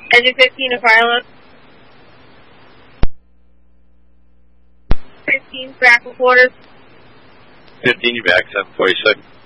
Engine 15 to fire load. 15 back with quarters. 15, you back, 746.